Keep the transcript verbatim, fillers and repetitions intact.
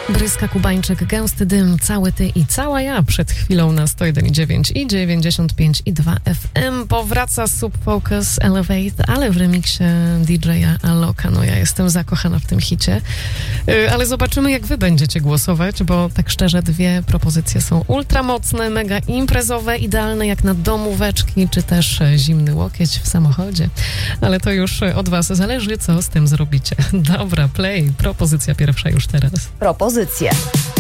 Bryska, Kubańczyk, Gęsty dym, Cały ty i cała ja przed chwilą na sto jeden i dziewięć i dziewięćdziesiąt pięć i dwa F M. Powraca Sub Focus Elevate, ale w remiksie D J a Aloka. No ja jestem zakochana w tym hicie. Yy, ale zobaczymy, jak wy będziecie głosować, bo tak szczerze dwie propozycje są ultramocne, mega imprezowe, idealne jak na domóweczki, czy też zimny łokieć w samochodzie. Ale to już od was zależy, co z tym zrobicie. Dobra, play. Propozycja pierwsza już teraz. Propozycje.